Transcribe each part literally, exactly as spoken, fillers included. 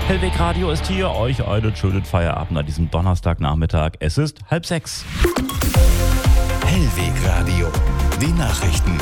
Hellweg Radio ist hier, euch einen schönen Feierabend an diesem Donnerstagnachmittag. Es ist halb sechs. Hellweg Radio, die Nachrichten.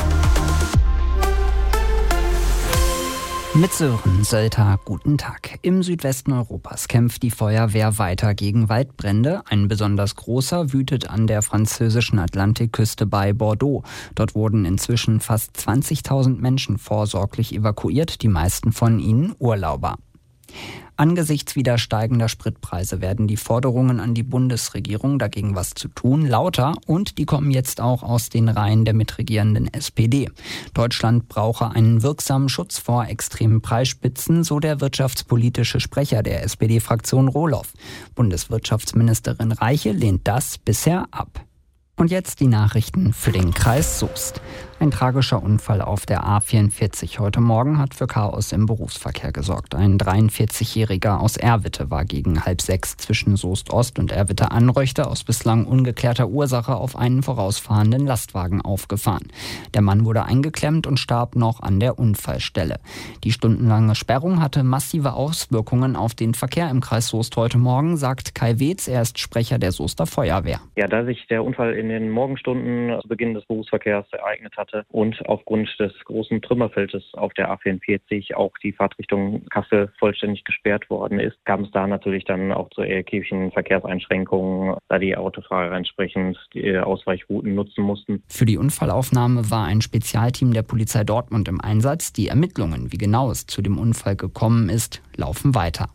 Mit Sören Sölter, guten Tag. Im Südwesten Europas kämpft die Feuerwehr weiter gegen Waldbrände. Ein besonders großer wütet an der französischen Atlantikküste bei Bordeaux. Dort wurden inzwischen fast zwanzigtausend Menschen vorsorglich evakuiert, die meisten von ihnen Urlauber. Angesichts wieder steigender Spritpreise werden die Forderungen an die Bundesregierung, dagegen was zu tun, lauter, und die kommen jetzt auch aus den Reihen der mitregierenden S P D. Deutschland brauche einen wirksamen Schutz vor extremen Preisspitzen, so der wirtschaftspolitische Sprecher der S P D-Fraktion Rohloff. Bundeswirtschaftsministerin Reiche lehnt das bisher ab. Und jetzt die Nachrichten für den Kreis Soest. Ein tragischer Unfall auf der A vierundvierzig heute Morgen hat für Chaos im Berufsverkehr gesorgt. Ein dreiundvierzigjähriger aus Erwitte war gegen halb sechs zwischen Soest Ost und Erwitte Anröchte aus bislang ungeklärter Ursache auf einen vorausfahrenden Lastwagen aufgefahren. Der Mann wurde eingeklemmt und starb noch an der Unfallstelle. Die stundenlange Sperrung hatte massive Auswirkungen auf den Verkehr im Kreis Soest heute Morgen, sagt Kai Wetz, er ist Sprecher der Soester Feuerwehr. Ja, da sich der Unfall in den Morgenstunden zu Beginn des Berufsverkehrs ereignet hat, und aufgrund des großen Trümmerfeldes auf der A vierundvierzig auch die Fahrtrichtung Kassel vollständig gesperrt worden ist, kam es da natürlich dann auch zu erheblichen Verkehrseinschränkungen, da die Autofahrer entsprechend die Ausweichrouten nutzen mussten. Für die Unfallaufnahme war ein Spezialteam der Polizei Dortmund im Einsatz. Die Ermittlungen, wie genau es zu dem Unfall gekommen ist, laufen weiter.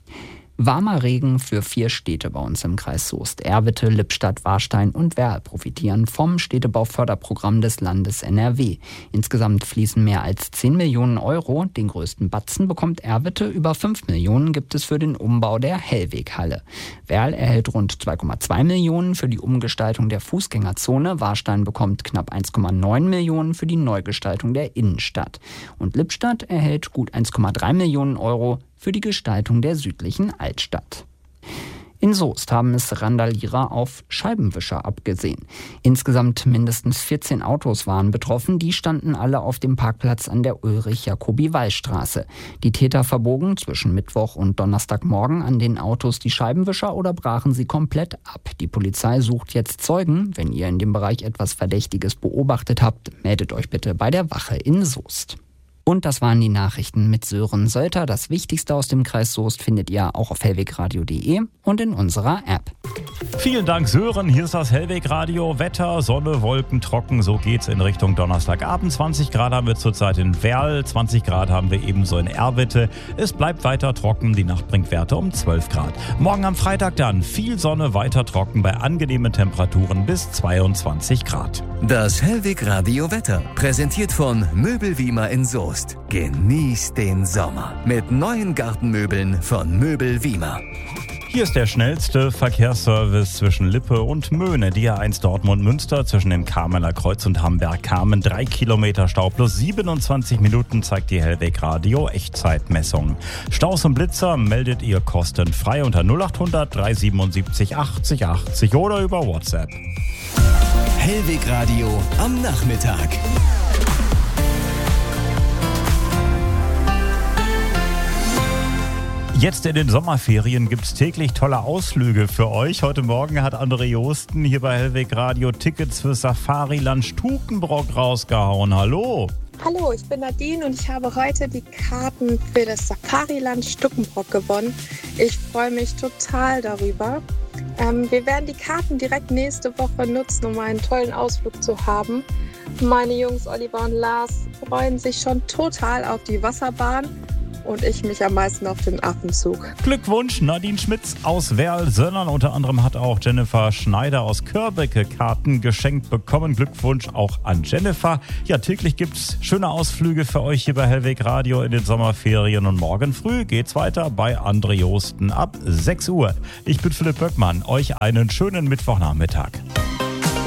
Warmer Regen für vier Städte bei uns im Kreis Soest. Erwitte, Lippstadt, Warstein und Werl profitieren vom Städtebauförderprogramm des Landes N R W. Insgesamt fließen mehr als zehn Millionen Euro. Den größten Batzen bekommt Erwitte. Über fünf Millionen gibt es für den Umbau der Hellweghalle. Werl erhält rund zwei Komma zwei Millionen für die Umgestaltung der Fußgängerzone. Warstein bekommt knapp eins Komma neun Millionen für die Neugestaltung der Innenstadt. Und Lippstadt erhält gut eins Komma drei Millionen Euro für die Gestaltung der südlichen Altstadt. In Soest haben es Randalierer auf Scheibenwischer abgesehen. Insgesamt mindestens vierzehn Autos waren betroffen. Die standen alle auf dem Parkplatz an der Ulrich-Jacobi-Wall-Straße. Die Täter verbogen zwischen Mittwoch und Donnerstagmorgen an den Autos die Scheibenwischer oder brachen sie komplett ab. Die Polizei sucht jetzt Zeugen. Wenn ihr in dem Bereich etwas Verdächtiges beobachtet habt, meldet euch bitte bei der Wache in Soest. Und das waren die Nachrichten mit Sören Sölter. Das Wichtigste aus dem Kreis Soest findet ihr auch auf hellwegradio punkt de und in unserer App. Vielen Dank, Sören. Hier ist das Hellweg Radio. Wetter, Sonne, Wolken, trocken. So geht's in Richtung Donnerstagabend. zwanzig Grad haben wir zurzeit in Werl, zwanzig Grad haben wir ebenso in Erwitte. Es bleibt weiter trocken. Die Nacht bringt Werte um zwölf Grad. Morgen am Freitag dann viel Sonne, weiter trocken bei angenehmen Temperaturen bis zweiundzwanzig Grad. Das Hellweg Radio Wetter, präsentiert von Möbelwiemer in Soest. Genießt den Sommer mit neuen Gartenmöbeln von Möbelwiemer. Hier ist der schnellste Verkehrsservice zwischen Lippe und Möhne. Die A eins Dortmund-Münster zwischen dem Kamener Kreuz und Hamberg-Kamen. Drei Kilometer Stau plus siebenundzwanzig Minuten zeigt die Hellweg Radio Echtzeitmessung. Staus und Blitzer meldet ihr kostenfrei unter null acht hundert drei siebenundsiebzig achtzig achtzig oder über WhatsApp. Hellweg Radio am Nachmittag. Jetzt in den Sommerferien gibt's täglich tolle Ausflüge für euch. Heute Morgen hat André Josten hier bei Hellweg Radio Tickets für Safariland Stukenbrock rausgehauen. Hallo! Hallo, ich bin Nadine und ich habe heute die Karten für das Safariland Stukenbrock gewonnen. Ich freue mich total darüber. Ähm, wir werden die Karten direkt nächste Woche nutzen, um einen tollen Ausflug zu haben. Meine Jungs Oliver und Lars freuen sich schon total auf die Wasserbahn. Und ich mich am meisten auf den Affenzug. Glückwunsch, Nadine Schmitz aus Werl-Sönnern. Unter anderem hat auch Jennifer Schneider aus Körbecke Karten geschenkt bekommen. Glückwunsch auch an Jennifer. Ja, täglich gibt's schöne Ausflüge für euch hier bei Hellweg Radio in den Sommerferien. Und morgen früh geht's weiter bei André Josten ab sechs Uhr. Ich bin Philipp Böckmann. Euch einen schönen Mittwochnachmittag.